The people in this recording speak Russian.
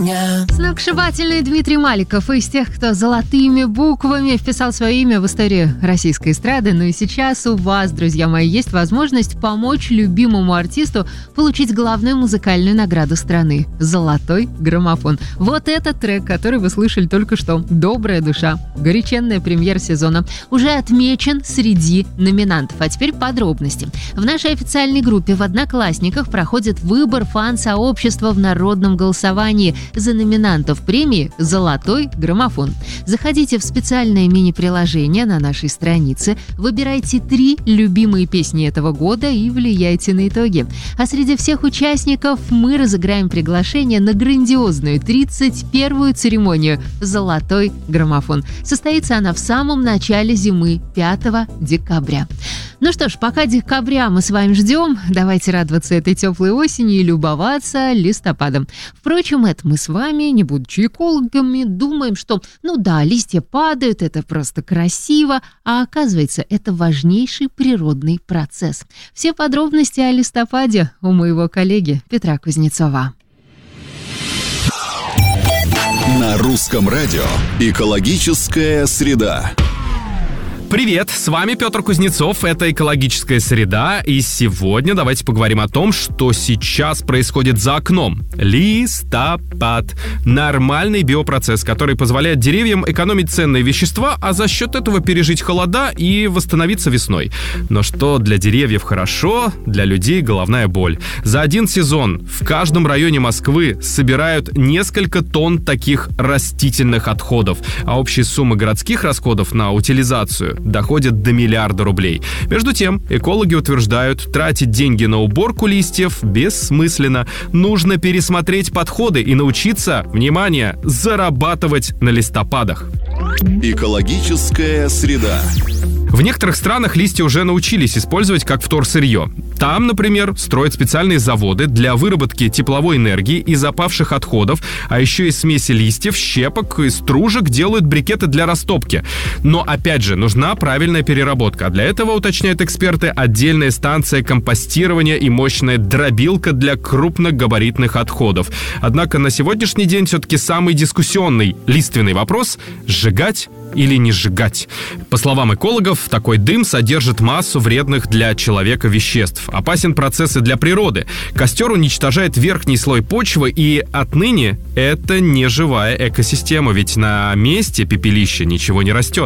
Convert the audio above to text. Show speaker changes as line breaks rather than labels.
Сногсшибательный Дмитрий Маликов из тех, кто золотыми буквами вписал свое имя в историю российской эстрады. Ну и сейчас у вас, друзья мои, есть возможность помочь любимому артисту получить главную музыкальную награду страны – «Золотой граммофон». Вот этот трек, который вы слышали только что, «Добрая душа», горяченная премьера сезона, уже отмечен среди номинантов. А теперь подробности. В нашей официальной группе в «Одноклассниках» проходит выбор фан-сообщества в народном голосовании за номинантов премии «Золотой граммофон». Заходите в специальное мини-приложение на нашей странице, выбирайте 3 любимые песни этого года и влияйте на итоги. А среди всех участников мы разыграем приглашение на грандиозную 31-ю церемонию «Золотой граммофон». Состоится она в самом начале зимы, 5 декабря. Ну что ж, пока декабря мы с вами ждем, давайте радоваться этой теплой осени и любоваться листопадом. Впрочем, это мы с вами, не будучи экологами, думаем, что, листья падают, это просто красиво, а оказывается, это важнейший природный процесс. Все подробности о листопаде у моего коллеги Петра Кузнецова.
На русском радио «Экологическая среда».
Привет, с вами Петр Кузнецов, это «Экологическая среда», и сегодня давайте поговорим о том, что сейчас происходит за окном. Листопад. Нормальный биопроцесс, который позволяет деревьям экономить ценные вещества, а за счет этого пережить холода и восстановиться весной. Но что для деревьев хорошо, для людей головная боль. За один сезон в каждом районе Москвы собирают несколько тонн таких растительных отходов, а общая сумма городских расходов на утилизацию доходит до миллиарда рублей. Между тем, экологи утверждают, тратить деньги на уборку листьев бессмысленно. Нужно пересмотреть подходы и научиться, внимание, зарабатывать на листопадах.
Экологическая среда.
В некоторых странах листья уже научились использовать как вторсырье. Там, например, строят специальные заводы для выработки тепловой энергии из опавших отходов, а еще из смеси листьев, щепок и стружек делают брикеты для растопки. Но, опять же, нужна правильная переработка. А для этого, уточняют эксперты, отдельная станция компостирования и мощная дробилка для крупногабаритных отходов. Однако на сегодняшний день все-таки самый дискуссионный лиственный вопрос – сжигать или не сжигать. По словам экологов, такой дым содержит массу вредных для человека веществ. Опасен процесс и для природы. Костер уничтожает верхний слой почвы, и отныне это не живая экосистема, ведь на месте пепелища ничего не растет.